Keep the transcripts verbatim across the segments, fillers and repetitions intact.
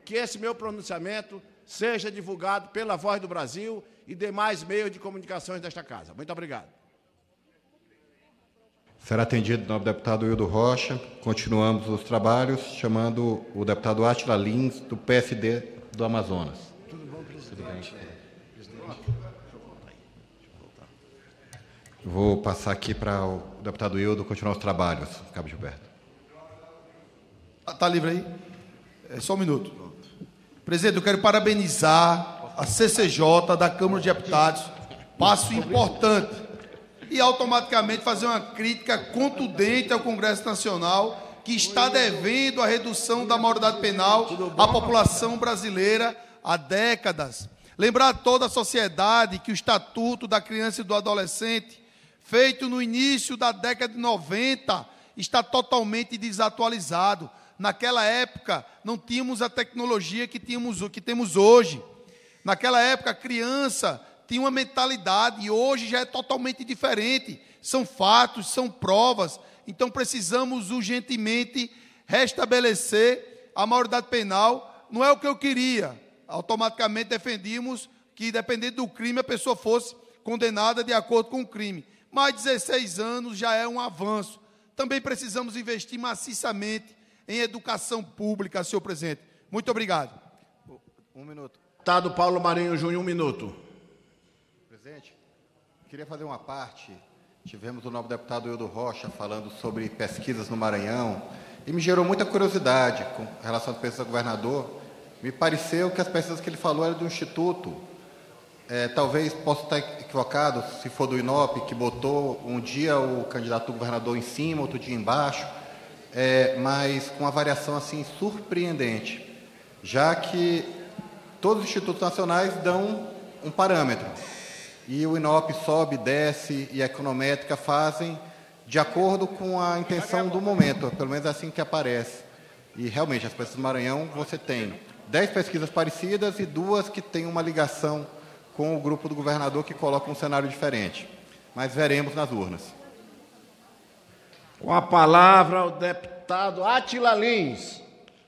que esse meu pronunciamento seja divulgado pela Voz do Brasil e demais meios de comunicações desta Casa. Muito obrigado. Será atendido o nobre deputado Wildo Rocha. Continuamos os trabalhos, chamando o deputado Átila Lins, do P S D do Amazonas. Tudo bom, presidente? Tudo bem. Vou passar aqui para o deputado Wildo continuar os trabalhos. Cabo Gilberto. Está livre aí? É só um minuto. Presidente, eu quero parabenizar a C C J da Câmara de Deputados. Passo importante. E automaticamente fazer uma crítica contundente ao Congresso Nacional, que está devendo a redução da maioridade penal à população brasileira há décadas. Lembrar a toda a sociedade que o Estatuto da Criança e do Adolescente, feito no início da década de noventa, está totalmente desatualizado. Naquela época, não tínhamos a tecnologia que, tínhamos, que temos hoje. Naquela época, a criança tinha uma mentalidade e hoje já é totalmente diferente. São fatos, são provas. Então, precisamos urgentemente restabelecer a maioridade penal. Não é o que eu queria. Automaticamente defendimos que, dependendo do crime, a pessoa fosse condenada de acordo com o crime. Mas dezesseis anos já é um avanço. Também precisamos investir maciçamente em educação pública, senhor presidente. Muito obrigado. Um minuto. Deputado Paulo Marinho Júnior, um minuto. Presidente, queria fazer uma parte. Tivemos o nobre deputado Wildo Rocha falando sobre pesquisas no Maranhão e me gerou muita curiosidade com relação às pesquisas do governador. Me pareceu que as pesquisas que ele falou eram do Instituto. É, talvez possa estar equivocado, se for do INOP, que botou um dia o candidato governador em cima, outro dia embaixo, é, mas com uma variação assim surpreendente, já que todos os institutos nacionais dão um parâmetro. E o INOP sobe, desce e a econométrica fazem de acordo com a intenção do momento, pelo menos é assim que aparece. E realmente, as pesquisas do Maranhão, você tem dez pesquisas parecidas e duas que têm uma ligação com o grupo do governador que coloca um cenário diferente. Mas veremos nas urnas. Com a palavra, o deputado Átila Lins.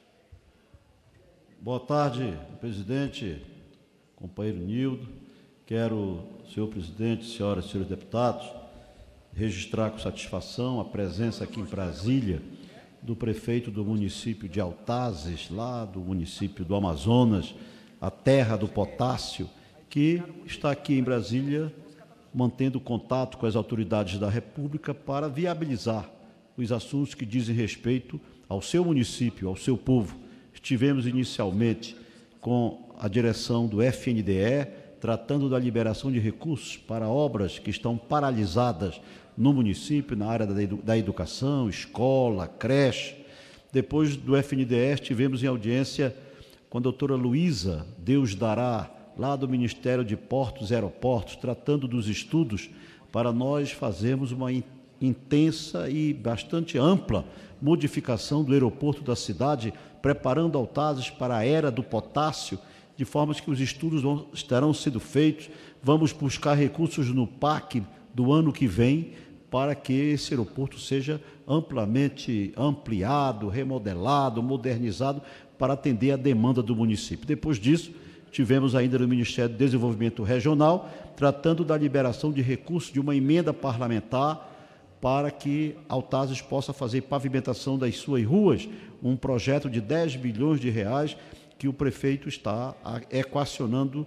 Boa tarde, presidente, companheiro Nildo. Quero, senhor presidente, senhoras e senhores deputados, registrar com satisfação a presença aqui em Brasília do prefeito do município de Altazes, lá do município do Amazonas, a terra do potássio, que está aqui em Brasília mantendo contato com as autoridades da República para viabilizar os assuntos que dizem respeito ao seu município, ao seu povo. Estivemos inicialmente com a direção do F N D E, tratando da liberação de recursos para obras que estão paralisadas no município, na área da, edu da educação, escola, creche. Depois do F N D E, estivemos em audiência com a doutora Luísa Deus Dará, lá do Ministério de Portos e Aeroportos, tratando dos estudos para nós fazermos uma in intensa e bastante ampla modificação do aeroporto da cidade, preparando Altazes para a era do potássio, de forma que os estudos vão, estarão sendo feitos. Vamos buscar recursos no P A C do ano que vem para que esse aeroporto seja amplamente ampliado, remodelado, modernizado para atender a demanda do município. Depois disso, tivemos ainda no Ministério do Desenvolvimento Regional, tratando da liberação de recursos de uma emenda parlamentar para que Altazes possa fazer pavimentação das suas ruas, um projeto de dez bilhões de reais que o prefeito está equacionando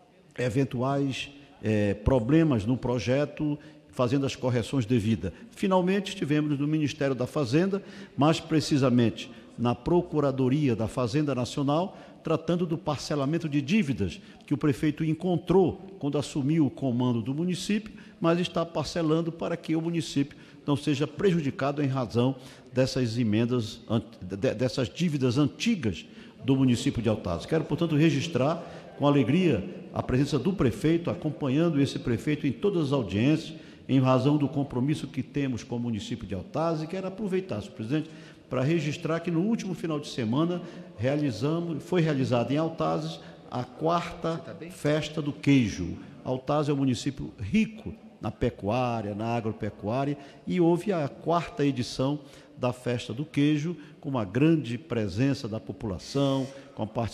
eventuais eh, problemas no projeto, fazendo as correções devidas. Finalmente, estivemos no Ministério da Fazenda, mais precisamente na Procuradoria da Fazenda Nacional, tratando do parcelamento de dívidas que o prefeito encontrou quando assumiu o comando do município, mas está parcelando para que o município não seja prejudicado em razão dessas emendas, dessas dívidas antigas do município de Altazes. Quero, portanto, registrar com alegria a presença do prefeito, acompanhando esse prefeito em todas as audiências, em razão do compromisso que temos com o município de Altazes. E quero aproveitar, senhor presidente, para registrar que no último final de semana realizamos, foi realizada em Altazes a quarta festa do queijo. Altazes é um município rico na pecuária, na agropecuária, e houve a quarta edição da festa do queijo, com uma grande presença da população, com a participação